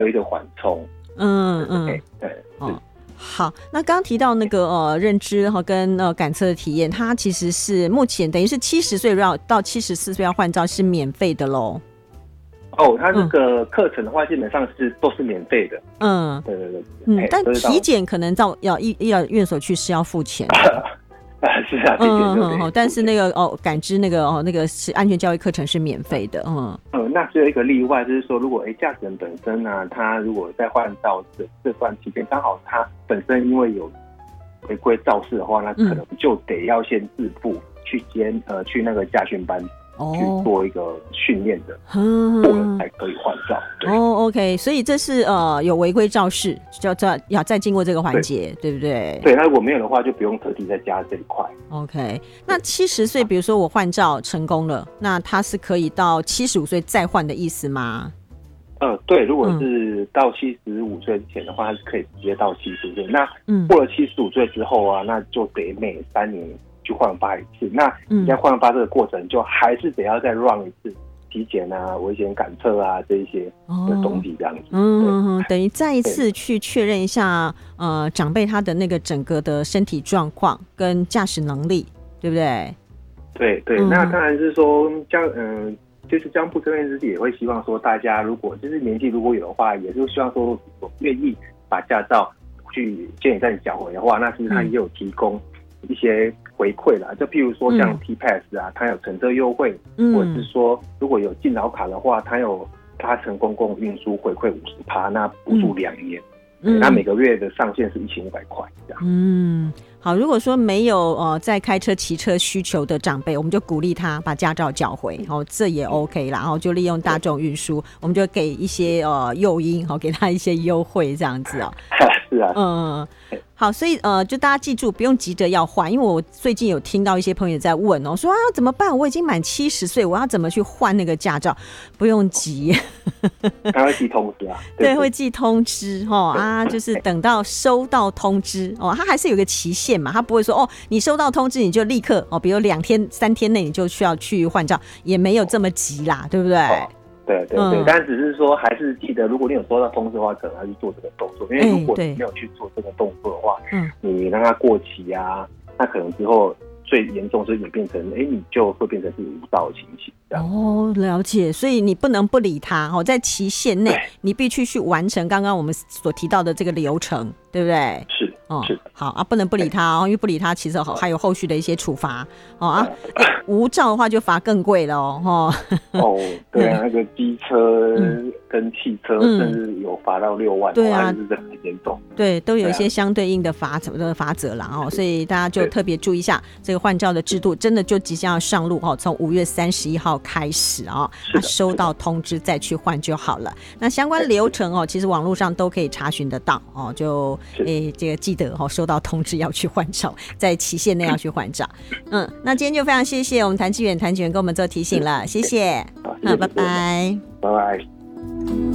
有一个缓冲。对。 好，那刚刚提到那个认知跟感测的体验，它其实是目前等于是70岁到74岁要换照是免费的咯。 它这个课程的话，基本上都是免费的。对。 但体检可能要医疗院所去是要付钱的。 是啊，体检就对。 但是那个感知那个是安全教育课程是免费的。 那只有一个例外，就是说，如果驾驶人本身呢，他如果在换照这段期间，刚好他本身因为有违规肇事的话，那可能就得要先自付去那个驾训班。去做一个训练的，过了才可以换照。 OK， 所以这是有违规肇事，要再经过这个环节， 对不对？ 对，那如果没有的话，就不用特地再加这一块。 OK， 那70岁，比如说我换照成功了，那他是可以到75岁再换的意思吗？ 对，如果是到75岁之前的话，他是可以直接到75岁。那过了75岁之后啊，那就得每3年去换发一次。那你在换发这个过程，就还是得要再 run 一次体检啊、危险感测啊这一些的东西，这样子。 等于再一次去确认一下长辈他的那个整个的身体状况跟驾驶能力，对不对？ 对。那当然是说就是交通部这边自己也会希望说，大家如果就是年纪如果有的话，也是希望说我愿意把驾照去监理站缴回的话，那是不是他也有提供一些回馈啦？就譬如说像 T-Pass 啊，它有乘车优惠，或者是说如果有敬老卡的话，它有搭乘公共运输回馈50%，那补助2年。那每个月的上限是1500块这样。 好，如果说没有在开车骑车需求的长辈，我们就鼓励他把驾照缴回，这也 OK 啦。然后就利用大众运输，我们就给一些诱因，给他一些优惠这样子是啊。 好，所以就大家记住，不用急着要换，因为我最近有听到一些朋友在问说怎么办？我已经满70岁，我要怎么去换那个驾照？不用急， 他会寄通知啊。 对，会寄通知就是等到收到通知他还是有个期限嘛，他不会说你收到通知你就立刻比如2天3天内你就需要去换照，也没有这么急啦，对不对？ 对，但只是说还是记得，如果你有收到通知的话，可能要去做这个动作，因为如果你没有去做这个动作的话，你让它过期啊，那可能之后最严重是演变成你就会变成是无照的情形这样。 了解，所以你不能不理他在期限内你必须去完成刚刚我们所提到的这个流程，对不对？ 是。 好不能不理他因为不理他其实还有后续的一些处罚无照的话就罚更贵了对啊，那个机车跟汽车甚至有罚到6万， 对啊， 是很严重。 对，都有一些相对应的罚则啦所以大家就特别注意一下这个换照的制度，真的就即将要上路从5月31号开始收到通知再去换就好了。那相关流程其实网络上都可以查询得到就这个记得收到通知要去换照，在期限内要去换照。那今天就非常谢谢我们谭志远给我们做提醒了，谢谢。 好，谢谢， 拜拜。 拜拜。